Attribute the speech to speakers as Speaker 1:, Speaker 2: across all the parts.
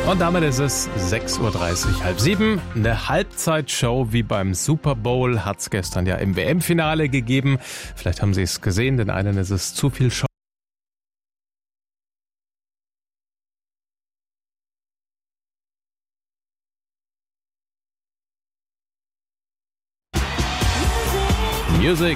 Speaker 1: Und damit ist es 6.30 Uhr, halb sieben. Eine Halbzeitshow wie beim Super Bowl hat es gestern ja im WM-Finale gegeben. Vielleicht haben Sie es gesehen, den einen ist es zu viel Show. Music.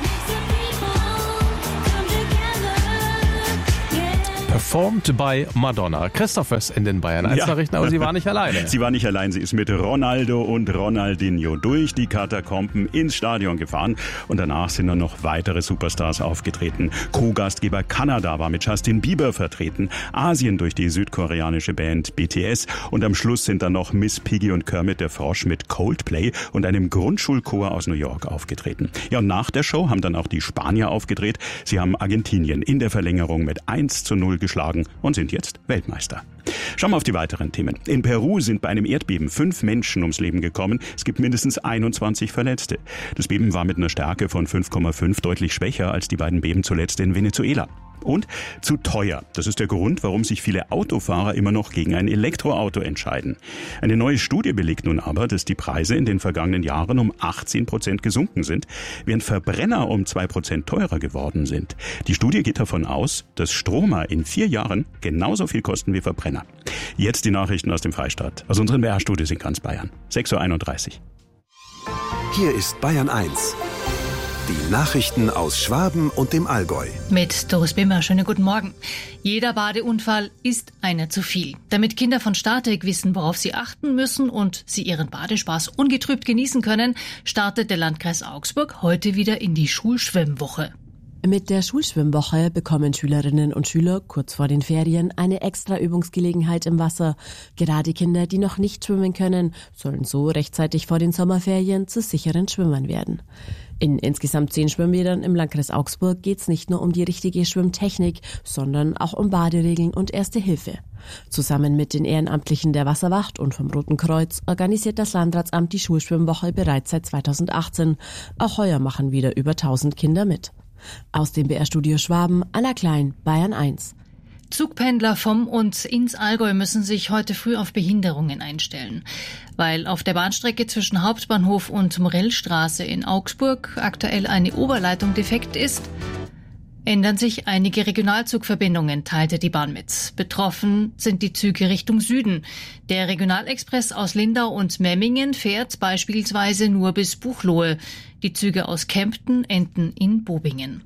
Speaker 1: Performed by Madonna. Christoph ist in den Bayern 1 Nachrichten, aber sie war nicht alleine.
Speaker 2: Sie war nicht allein, sie ist mit Ronaldo und Ronaldinho durch die Katakomben ins Stadion gefahren und danach sind dann noch weitere Superstars aufgetreten. Co-Gastgeber Kanada war mit Justin Bieber vertreten, Asien durch die südkoreanische Band BTS und am Schluss sind dann noch Miss Piggy und Kermit der Frosch mit Coldplay und einem Grundschulchor aus New York aufgetreten. Ja, und nach der Show haben dann auch die Spanier aufgedreht. Sie haben Argentinien in der Verlängerung mit 1:0 geschlagen und sind jetzt Weltmeister. Schauen wir auf die weiteren Themen. In Peru sind bei einem Erdbeben 5 Menschen ums Leben gekommen. Es gibt mindestens 21 Verletzte. Das Beben war mit einer Stärke von 5,5 deutlich schwächer als die beiden Beben zuletzt in Venezuela. Und zu teuer. Das ist der Grund, warum sich viele Autofahrer immer noch gegen ein Elektroauto entscheiden. Eine neue Studie belegt nun aber, dass die Preise in den vergangenen Jahren um 18% gesunken sind, während Verbrenner um 2% teurer geworden sind. Die Studie geht davon aus, dass Stromer in 4 Jahren genauso viel kosten wie Verbrenner. Jetzt die Nachrichten aus dem Freistaat, aus unseren BR-Studios in ganz Bayern. 6.31 Uhr.
Speaker 3: Hier ist Bayern 1. Die Nachrichten aus Schwaben und dem Allgäu.
Speaker 4: Mit Doris Bimmer, schönen guten Morgen. Jeder Badeunfall ist einer zu viel. Damit Kinder von Stadek wissen, worauf sie achten müssen und sie ihren Badespaß ungetrübt genießen können, startet der Landkreis Augsburg heute wieder in die Schulschwimmwoche.
Speaker 5: Mit der Schulschwimmwoche bekommen Schülerinnen und Schüler kurz vor den Ferien eine extra Übungsgelegenheit im Wasser. Gerade Kinder, die noch nicht schwimmen können, sollen so rechtzeitig vor den Sommerferien zu sicheren Schwimmern werden. In insgesamt 10 Schwimmbädern im Landkreis Augsburg geht's nicht nur um die richtige Schwimmtechnik, sondern auch um Baderegeln und Erste Hilfe. Zusammen mit den Ehrenamtlichen der Wasserwacht und vom Roten Kreuz organisiert das Landratsamt die Schulschwimmwoche bereits seit 2018. Auch heuer machen wieder über 1000 Kinder mit. Aus dem BR-Studio Schwaben, Anna Klein, Bayern 1.
Speaker 4: Zugpendler vom und ins Allgäu müssen sich heute früh auf Behinderungen einstellen. Weil auf der Bahnstrecke zwischen Hauptbahnhof und Morellstraße in Augsburg aktuell eine Oberleitung defekt ist, ändern sich einige Regionalzugverbindungen, teilte die Bahn mit. Betroffen sind die Züge Richtung Süden. Der Regionalexpress aus Lindau und Memmingen fährt beispielsweise nur bis Buchloe. Die Züge aus Kempten enden in Bobingen.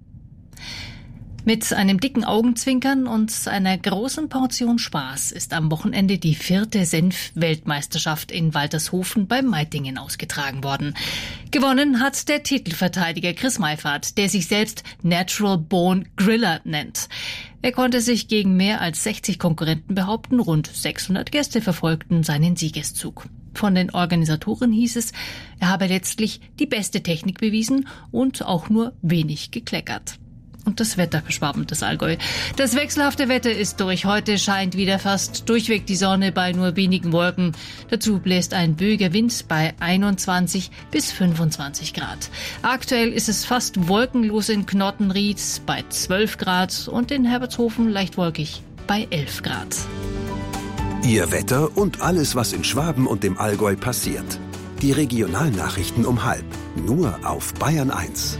Speaker 4: Mit einem dicken Augenzwinkern und einer großen Portion Spaß ist am Wochenende die 4. Senf-Weltmeisterschaft in Waltershofen bei Meitingen ausgetragen worden. Gewonnen hat der Titelverteidiger Chris Meifert, der sich selbst Natural Born Griller nennt. Er konnte sich gegen mehr als 60 Konkurrenten behaupten, rund 600 Gäste verfolgten seinen Siegeszug. Von den Organisatoren hieß es, er habe letztlich die beste Technik bewiesen und auch nur wenig gekleckert. Und das Wetter für Schwaben und das Allgäu. Das wechselhafte Wetter ist durch. Heute scheint wieder fast durchweg die Sonne bei nur wenigen Wolken. Dazu bläst ein böiger Wind bei 21 bis 25 Grad. Aktuell ist es fast wolkenlos in Knottenried bei 12 Grad und in Herbertshofen leicht wolkig bei 11 Grad.
Speaker 3: Ihr Wetter und alles, was in Schwaben und dem Allgäu passiert. Die Regionalnachrichten um 12:30. Nur auf Bayern 1.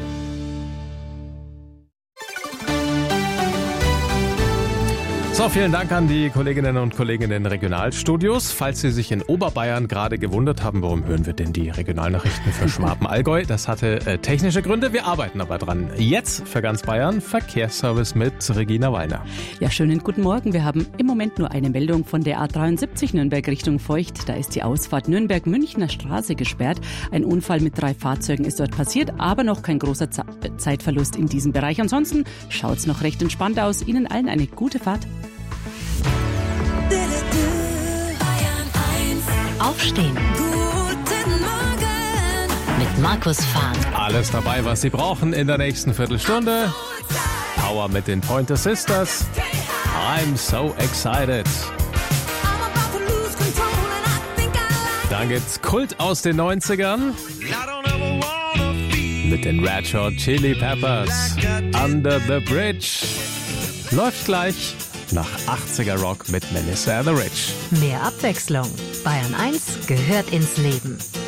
Speaker 1: So, vielen Dank an die Kolleginnen und Kollegen in den Regionalstudios. Falls Sie sich in Oberbayern gerade gewundert haben, warum hören wir denn die Regionalnachrichten für Schwaben-Allgäu? Das hatte technische Gründe, wir arbeiten aber dran. Jetzt für ganz Bayern Verkehrsservice mit Regina Wallner.
Speaker 6: Ja, schönen guten Morgen. Wir haben im Moment nur eine Meldung von der A73 Nürnberg Richtung Feucht. Da ist die Ausfahrt Nürnberg-Münchner Straße gesperrt. Ein Unfall mit 3 Fahrzeugen ist dort passiert, aber noch kein großer Zeitverlust in diesem Bereich. Ansonsten schaut's noch recht entspannt aus. Ihnen allen eine gute Fahrt.
Speaker 7: Aufstehen. Guten Morgen. Mit Markus Fahn.
Speaker 1: Alles dabei, was Sie brauchen in der nächsten Viertelstunde. Power mit den Pointer Sisters. I'm so excited. Dann gibt's Kult aus den 90ern. Mit den Red Hot Chili Peppers. Under the Bridge. Läuft gleich. nach 80er Rock mit Melissa Etheridge.
Speaker 7: Mehr Abwechslung. Bayern 1 gehört ins Leben.